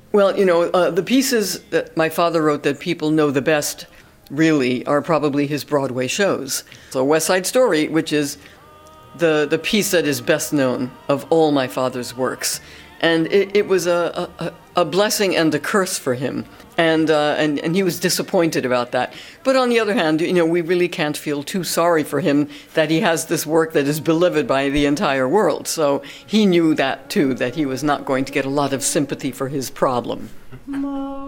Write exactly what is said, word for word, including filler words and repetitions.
Well, you know, uh, the pieces that my father wrote that people know the best, really, are probably his Broadway shows. So West Side Story, which is the, the piece that is best known of all my father's works. And it, it was a, a, a blessing and a curse for him. And, uh, and and he was disappointed about that. But on the other hand, you know, we really can't feel too sorry for him that he has this work that is beloved by the entire world. So he knew that, too, that he was not going to get a lot of sympathy for his problem.